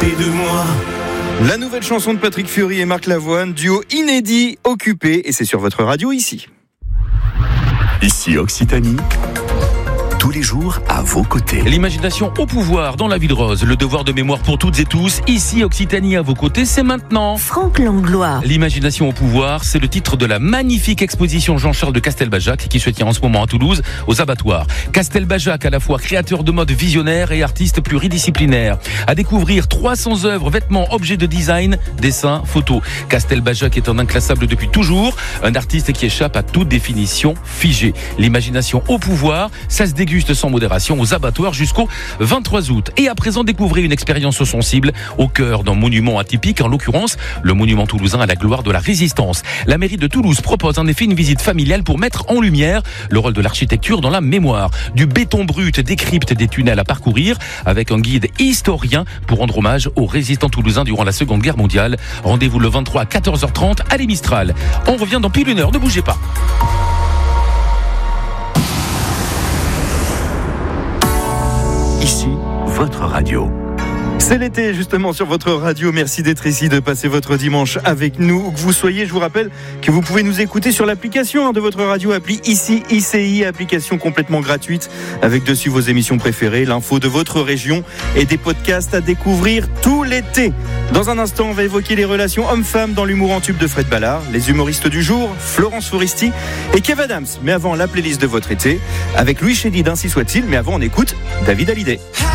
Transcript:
côté de moi. La nouvelle chanson de Patrick Fiori et Marc Lavoine, duo inédit, Occupé, et c'est sur votre radio ici. Ici Occitanie, tous les jours à vos côtés. L'imagination au pouvoir dans la ville rose, le devoir de mémoire pour toutes et tous. Ici Occitanie à vos côtés, c'est maintenant. Franck Langlois. L'imagination au pouvoir, c'est le titre de la magnifique exposition Jean-Charles de Castelbajac qui se tient en ce moment à Toulouse, aux abattoirs. Castelbajac, à la fois créateur de mode visionnaire et artiste pluridisciplinaire. À découvrir 300 œuvres, vêtements, objets de design, dessins, photos. Castelbajac est un inclassable depuis toujours, un artiste qui échappe à toute définition figée. L'imagination au pouvoir, ça se déguste sans modération aux abattoirs jusqu'au 23 août. Et à présent, découvrez une expérience sensible au cœur d'un monument atypique, en l'occurrence le monument toulousain à la gloire de la résistance. La mairie de Toulouse propose en effet une visite familiale pour mettre en lumière le rôle de l'architecture dans la mémoire. Du béton brut décrypte des tunnels à parcourir avec un guide historien pour rendre hommage aux résistants toulousains durant la Seconde Guerre mondiale. Rendez-vous le 23 à 14h30 à l'Emistral. On revient dans pile une heure, ne bougez pas. Ici, votre radio. C'est l'été justement sur votre radio, merci d'être ici, de passer votre dimanche avec nous. Où que vous soyez, je vous rappelle que vous pouvez nous écouter sur l'application de votre radio, appli Ici ICI, application complètement gratuite avec dessus vos émissions préférées, l'info de votre région et des podcasts à découvrir tout l'été. Dans un instant, on va évoquer les relations hommes-femmes dans l'humour en tube de Fred Ballard, les humoristes du jour, Florence Foresti et Kev Adams. Mais avant, la playlist de votre été avec Louis Chédid, ainsi soit-il, mais avant on écoute David Hallyday.